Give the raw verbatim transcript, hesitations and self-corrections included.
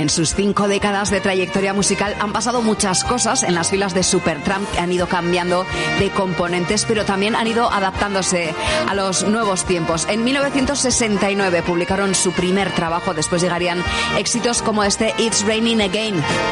En sus cinco décadas de trayectoria musical han pasado muchas cosas en las filas de Supertramp, que han ido cambiando de componentes, pero también han ido adaptándose a los nuevos tiempos. En mil novecientos sesenta y nueve publicaron su primer trabajo, después llegarían éxitos como este It's Raining Again.